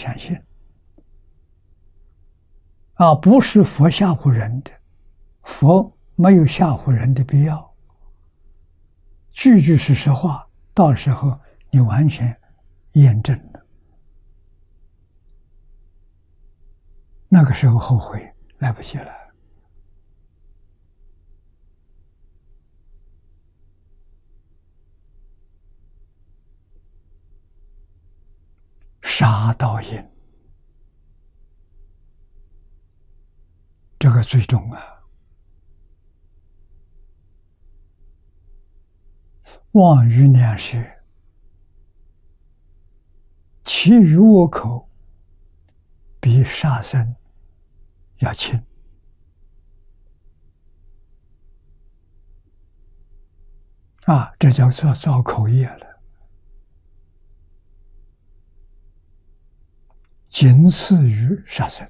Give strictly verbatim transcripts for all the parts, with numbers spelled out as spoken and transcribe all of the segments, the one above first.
相信。啊，不是佛吓唬人的，佛没有吓唬人的必要，句句是实话，到时候你完全验证了，那个时候后悔来不及了。杀盗淫，这个最重啊！妄语两舌，其余恶口，比杀生要轻。啊，这叫做造口业了。仅次于杀生。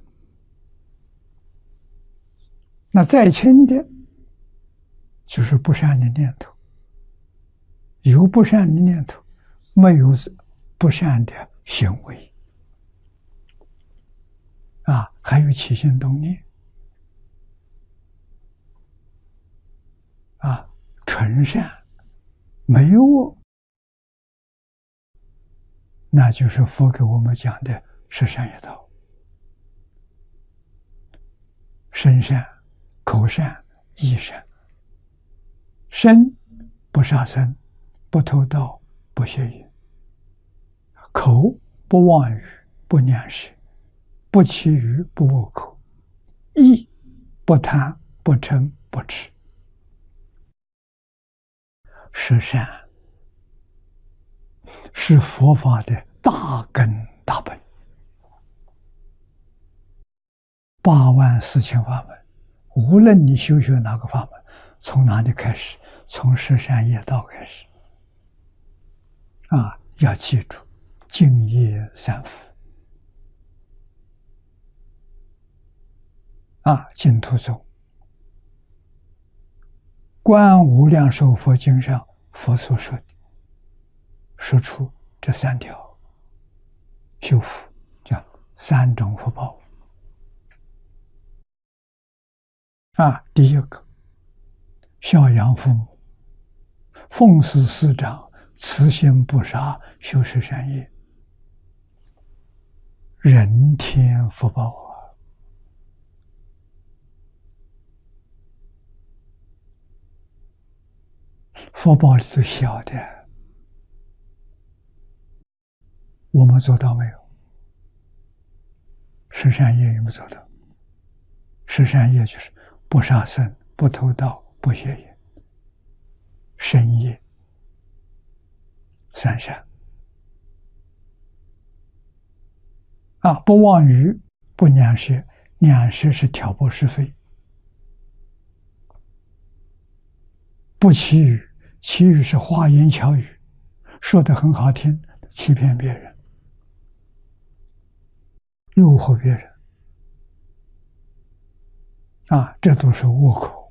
那再轻的，就是不善的念头。有不善的念头，没有不善的行为。啊，还有起心动念。啊，纯善，没有恶，那就是佛给我们讲的十善业道。身善、口善、意善。身不杀生，不偷盗，不邪淫；口不妄语，不两舌，不绮语，不恶口；意不贪，不嗔，不痴。十善是佛法的大根大本，八万四千法门，无论你修学哪个法门，从哪里开始？从十善业道开始。啊，要记住，净业三福。啊，净土宗《观无量寿佛经》上佛所说的，说出这三条修福，叫三种福报。啊，第一个，孝养父母，奉事师长，慈心不杀，修十善业，人天福报啊！福报里头小的，我们做到没有？十善业有没有做到？十善业就是不杀生，不偷盗，不邪淫，身业三善。啊，不妄语，不两舌，两舌是挑拨是非；不绮语，绮语是花言巧语，说得很好听，欺骗别人，诱惑别人。啊，这都是恶口。